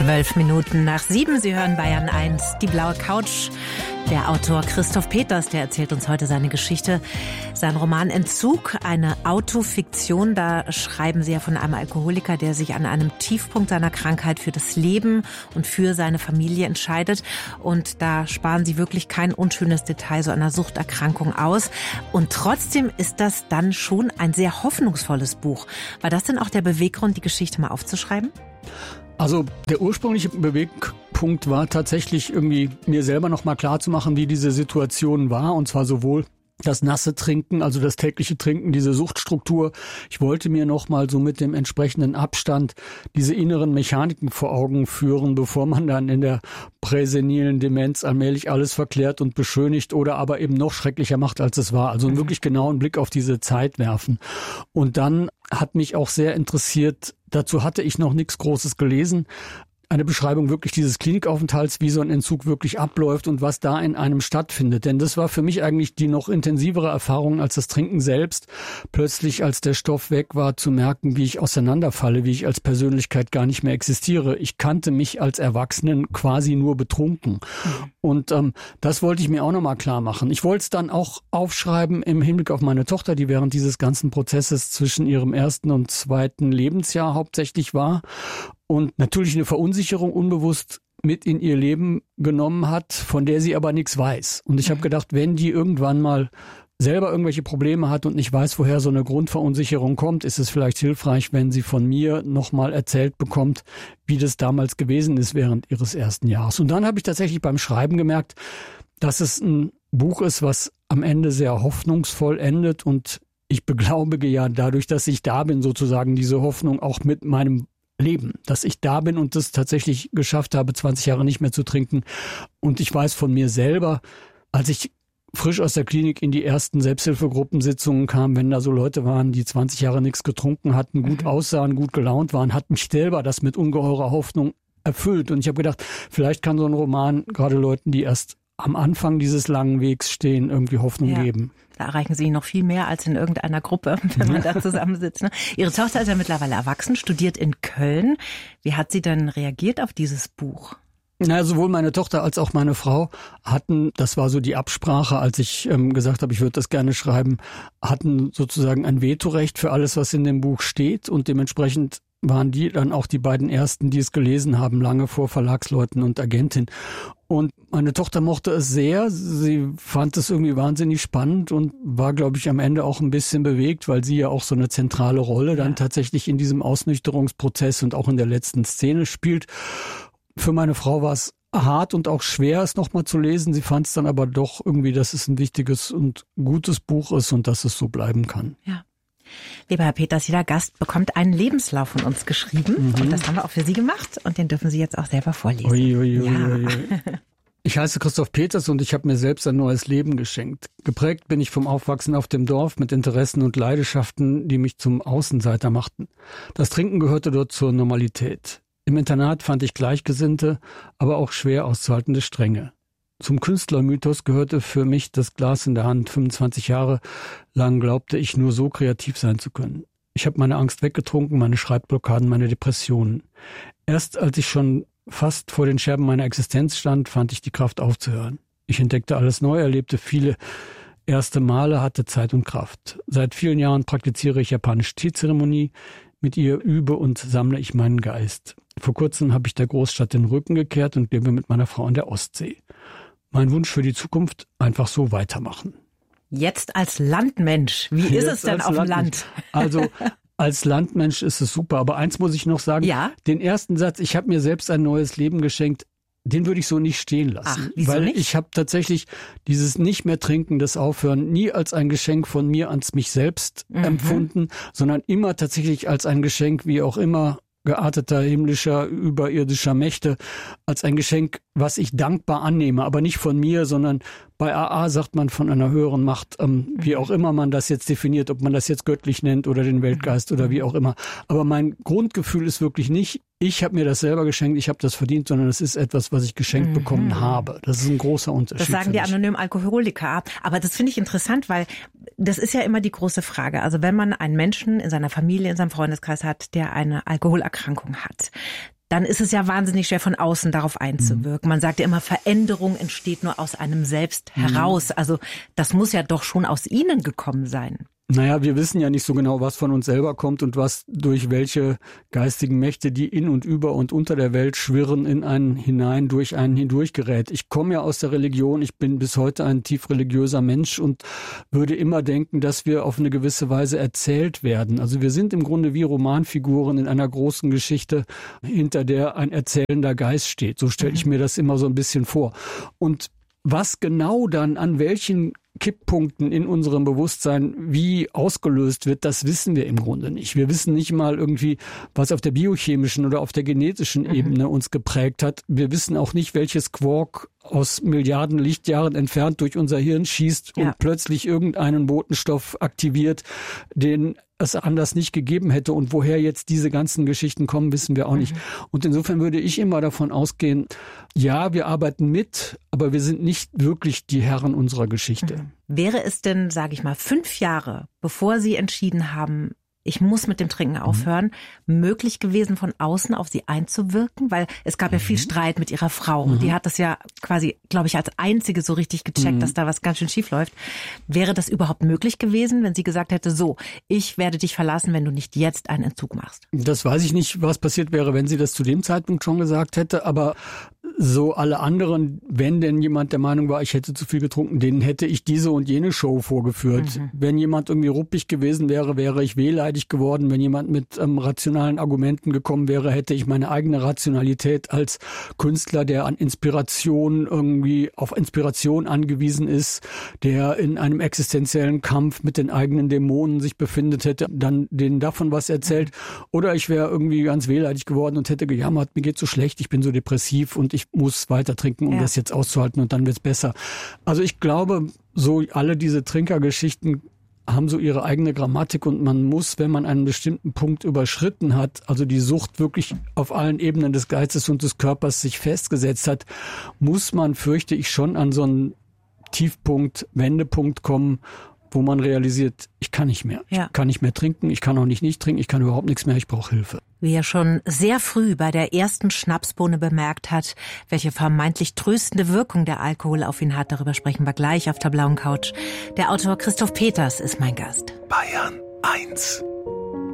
7:12. Sie hören Bayern 1, die blaue Couch. Der Autor Christoph Peters, der erzählt uns heute seine Geschichte. Sein Roman Entzug, eine Autofiktion. Da schreiben Sie ja von einem Alkoholiker, der sich an einem Tiefpunkt seiner Krankheit für das Leben und für seine Familie entscheidet. Und da sparen Sie wirklich kein unschönes Detail so einer Suchterkrankung aus. Und trotzdem ist das dann schon ein sehr hoffnungsvolles Buch. War das denn auch der Beweggrund, die Geschichte mal aufzuschreiben? Also der ursprüngliche Bewegpunkt war tatsächlich irgendwie mir selber noch mal klar zu machen, wie diese Situation war, und zwar sowohl das nasse Trinken, also das tägliche Trinken, diese Suchtstruktur. Ich wollte mir noch mal so mit dem entsprechenden Abstand diese inneren Mechaniken vor Augen führen, bevor man dann in der präsenilen Demenz allmählich alles verklärt und beschönigt oder aber eben noch schrecklicher macht, als es war. Also einen wirklich genauen Blick auf diese Zeit werfen. Und dann hat mich auch sehr interessiert, dazu hatte ich noch nichts Großes gelesen, eine Beschreibung wirklich dieses Klinikaufenthalts, wie so ein Entzug wirklich abläuft und was da in einem stattfindet. Denn das war für mich eigentlich die noch intensivere Erfahrung als das Trinken selbst. Plötzlich, als der Stoff weg war, zu merken, wie ich auseinanderfalle, wie ich als Persönlichkeit gar nicht mehr existiere. Ich kannte mich als Erwachsenen quasi nur betrunken. Und das wollte ich mir auch nochmal klar machen. Ich wollte es dann auch aufschreiben im Hinblick auf meine Tochter, die während dieses ganzen Prozesses zwischen ihrem 1. und 2. Lebensjahr hauptsächlich war. Und natürlich eine Verunsicherung unbewusst mit in ihr Leben genommen hat, von der sie aber nichts weiß. Und ich habe gedacht, wenn die irgendwann mal selber irgendwelche Probleme hat und nicht weiß, woher so eine Grundverunsicherung kommt, ist es vielleicht hilfreich, wenn sie von mir nochmal erzählt bekommt, wie das damals gewesen ist während ihres 1. Jahres. Und dann habe ich tatsächlich beim Schreiben gemerkt, dass es ein Buch ist, was am Ende sehr hoffnungsvoll endet. Und ich beglaubige ja dadurch, dass ich da bin, sozusagen diese Hoffnung auch mit meinem Leben, dass ich da bin und das tatsächlich geschafft habe, 20 Jahre nicht mehr zu trinken. Und ich weiß von mir selber, als ich frisch aus der Klinik in die ersten Selbsthilfegruppensitzungen kam, wenn da so Leute waren, die 20 Jahre nichts getrunken hatten, gut aussahen, gut gelaunt waren, hat mich selber das mit ungeheurer Hoffnung erfüllt. Und ich habe gedacht, vielleicht kann so ein Roman gerade Leuten, die erst am Anfang dieses langen Wegs stehen, irgendwie Hoffnung geben. Da erreichen Sie noch viel mehr als in irgendeiner Gruppe, wenn man da zusammensitzt. Ne? Ihre Tochter ist ja mittlerweile erwachsen, studiert in Köln. Wie hat sie denn reagiert auf dieses Buch? Na, sowohl meine Tochter als auch meine Frau hatten, das war so die Absprache, als ich gesagt habe, ich würde das gerne schreiben, hatten sozusagen ein Vetorecht für alles, was in dem Buch steht, und dementsprechend waren die dann auch die beiden Ersten, die es gelesen haben, lange vor Verlagsleuten und Agentin. Und meine Tochter mochte es sehr. Sie fand es irgendwie wahnsinnig spannend und war, glaube ich, am Ende auch ein bisschen bewegt, weil sie ja auch so eine zentrale Rolle dann tatsächlich in diesem Ausnüchterungsprozess und auch in der letzten Szene spielt. Für meine Frau war es hart und auch schwer, es nochmal zu lesen. Sie fand es dann aber doch irgendwie, dass es ein wichtiges und gutes Buch ist und dass es so bleiben kann. Ja. Lieber Herr Peters, jeder Gast bekommt einen Lebenslauf von uns geschrieben. Und das haben wir auch für Sie gemacht. Und den dürfen Sie jetzt auch selber vorlesen. Ui. Ich heiße Christoph Peters und ich habe mir selbst ein neues Leben geschenkt. Geprägt bin ich vom Aufwachsen auf dem Dorf mit Interessen und Leidenschaften, die mich zum Außenseiter machten. Das Trinken gehörte dort zur Normalität. Im Internat fand ich Gleichgesinnte, aber auch schwer auszuhaltende Strenge. Zum Künstlermythos gehörte für mich das Glas in der Hand. 25 Jahre lang glaubte ich, nur so kreativ sein zu können. Ich habe meine Angst weggetrunken, meine Schreibblockaden, meine Depressionen. Erst als ich schon fast vor den Scherben meiner Existenz stand, fand ich die Kraft aufzuhören. Ich entdeckte alles neu, erlebte viele erste Male, hatte Zeit und Kraft. Seit vielen Jahren praktiziere ich japanische Teezeremonie. Mit ihr übe und sammle ich meinen Geist. Vor kurzem habe ich der Großstadt den Rücken gekehrt und lebe mit meiner Frau an der Ostsee. Mein Wunsch für die Zukunft, einfach so weitermachen. Jetzt als Landmensch, wie ist es denn auf dem Land? Also als Landmensch ist es super, aber eins muss ich noch sagen, den ersten Satz, ich habe mir selbst ein neues Leben geschenkt, den würde ich so nicht stehen lassen. Ach, wieso weil nicht? Ich habe tatsächlich dieses nicht mehr trinken, das Aufhören nie als ein Geschenk von mir ans mich selbst empfunden, sondern immer tatsächlich als ein Geschenk, wie auch immer, gearteter, himmlischer, überirdischer Mächte, als ein Geschenk, was ich dankbar annehme, aber nicht von mir, sondern bei AA sagt man von einer höheren Macht, wie auch immer man das jetzt definiert, ob man das jetzt göttlich nennt oder den Weltgeist oder wie auch immer. Aber mein Grundgefühl ist wirklich nicht, ich habe mir das selber geschenkt, ich habe das verdient, sondern es ist etwas, was ich geschenkt bekommen habe. Das ist ein großer Unterschied. Das sagen die anonymen Alkoholiker. Aber das finde ich interessant, weil das ist ja immer die große Frage. Also wenn man einen Menschen in seiner Familie, in seinem Freundeskreis hat, der eine Alkoholerkrankung hat, dann ist es ja wahnsinnig schwer, von außen darauf einzuwirken. Man sagt ja immer, Veränderung entsteht nur aus einem selbst heraus. Also das muss ja doch schon aus Ihnen gekommen sein. Naja, wir wissen ja nicht so genau, was von uns selber kommt und was durch welche geistigen Mächte, die in und über und unter der Welt schwirren, in einen hinein, durch einen hindurch gerät. Ich komme ja aus der Religion, ich bin bis heute ein tief religiöser Mensch und würde immer denken, dass wir auf eine gewisse Weise erzählt werden. Also wir sind im Grunde wie Romanfiguren in einer großen Geschichte, hinter der ein erzählender Geist steht. So stelle ich mir das immer so ein bisschen vor. Und was genau dann an welchen Kipppunkten in unserem Bewusstsein wie ausgelöst wird, das wissen wir im Grunde nicht. Wir wissen nicht mal irgendwie, was auf der biochemischen oder auf der genetischen Ebene uns geprägt hat. Wir wissen auch nicht, welches Quark aus Milliarden Lichtjahren entfernt durch unser Hirn schießt und plötzlich irgendeinen Botenstoff aktiviert, den es anders nicht gegeben hätte. Und woher jetzt diese ganzen Geschichten kommen, wissen wir auch nicht. Und insofern würde ich immer davon ausgehen, ja, wir arbeiten mit, aber wir sind nicht wirklich die Herren unserer Geschichte. Wäre es denn, sage ich mal, 5 Jahre, bevor Sie entschieden haben, ich muss mit dem Trinken aufhören, möglich gewesen, von außen auf Sie einzuwirken? Weil es gab ja viel Streit mit Ihrer Frau und die hat das ja quasi, glaube ich, als einzige so richtig gecheckt, dass da was ganz schön schief läuft. Wäre das überhaupt möglich gewesen, wenn sie gesagt hätte, so, ich werde dich verlassen, wenn du nicht jetzt einen Entzug machst? Das weiß ich nicht, was passiert wäre, wenn sie das zu dem Zeitpunkt schon gesagt hätte, aber so alle anderen, wenn denn jemand der Meinung war, ich hätte zu viel getrunken, denen hätte ich diese und jene Show vorgeführt. Wenn jemand irgendwie ruppig gewesen wäre, wäre ich wehleidig geworden. Wenn jemand mit rationalen Argumenten gekommen wäre, hätte ich meine eigene Rationalität als Künstler, der an Inspiration irgendwie auf Inspiration angewiesen ist, der in einem existenziellen Kampf mit den eigenen Dämonen sich befindet, hätte dann denen davon was erzählt. Oder ich wäre irgendwie ganz wehleidig geworden und hätte gejammert, mir geht's so schlecht, ich bin so depressiv und ich muss weiter trinken, um das jetzt auszuhalten und dann wird's besser. Also ich glaube, so alle diese Trinkergeschichten haben so ihre eigene Grammatik und man muss, wenn man einen bestimmten Punkt überschritten hat, also die Sucht wirklich auf allen Ebenen des Geistes und des Körpers sich festgesetzt hat, muss man, fürchte ich, schon an so einen Tiefpunkt, Wendepunkt kommen, wo man realisiert, ich kann nicht mehr. Ich kann nicht mehr trinken, ich kann auch nicht trinken, ich kann überhaupt nichts mehr, ich brauche Hilfe. Wie er schon sehr früh bei der ersten Schnapsbohne bemerkt hat, welche vermeintlich tröstende Wirkung der Alkohol auf ihn hat, darüber sprechen wir gleich auf der blauen Couch. Der Autor Christoph Peters ist mein Gast. Bayern 1